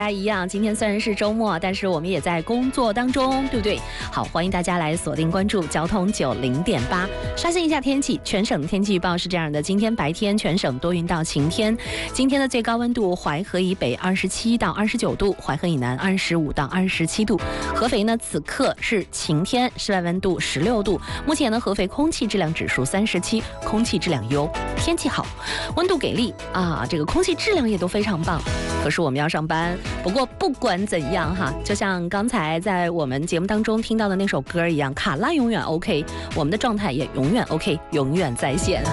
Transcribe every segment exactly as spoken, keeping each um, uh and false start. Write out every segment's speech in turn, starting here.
大家一样，今天虽然是周末，但是我们也在工作当中，对不对？好，欢迎大家来锁定关注交通九零点八，刷新一下天气。全省天气预报是这样的：今天白天全省多云到晴天，今天的最高温度淮河以北二十七到二十九度，淮河以南二十五到二十七度。合肥呢，此刻是晴天，室外温度十六度。目前呢，合肥空气质量指数三十七，空气质量优，天气好，温度给力啊，这个空气质量也都非常棒。可是我们要上班。不过不管怎样哈，就像刚才在我们节目当中听到的那首歌一样，卡拉永远 OK， 我们的状态也永远 OK， 永远在线。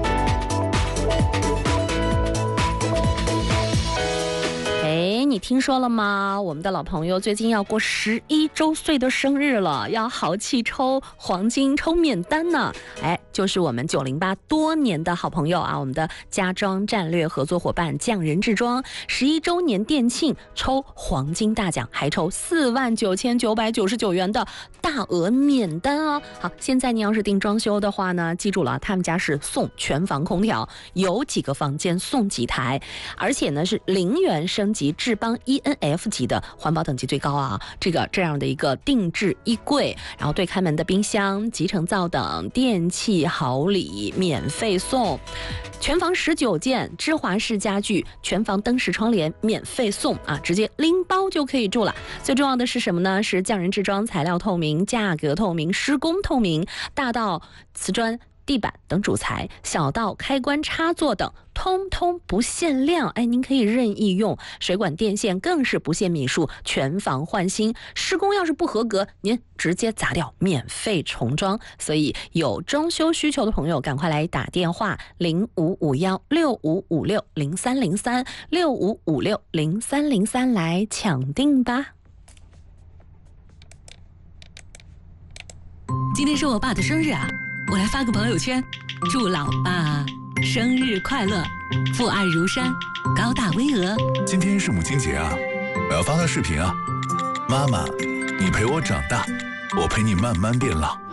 哎，你听说了吗？我们的老朋友最近要过十一周岁的生日了，要豪气抽黄金抽免单呢。哎，就是我们九零八多年的好朋友啊，我们的家装战略合作伙伴匠人制装十一周年店庆抽黄金大奖，还抽四万九千九百九十九元的大额免单哦。好，现在你要是订装修的话呢，记住了，他们家是送全房空调，有几个房间送几台，而且呢是零元升级智邦 E N F 级的环保等级最高啊，这个这样的一个定制衣柜，然后对开门的冰箱、集成灶等电器好礼免费送，全房十九件芝华士家具，全房灯饰窗帘免费送啊，直接拎包就可以住了。最重要的是什么呢？是匠人制装，材料透明，价格透明，施工透明，大到瓷砖、地板等主材，小到开关插座等，通通不限量。哎，您可以任意用，水管电线更是不限米数，全房换新。施工要是不合格，您直接砸掉，免费重装。所以有装修需求的朋友，赶快来打电话零五五幺六五五六零三零三六五五六零三零三来抢定吧。 今天是我爸的生日啊，我来发个朋友圈，祝老爸生日快乐，父爱如山，高大巍峨。 今天是母亲节啊，我要发个视频啊，妈妈，你陪我长大，我陪你慢慢变老。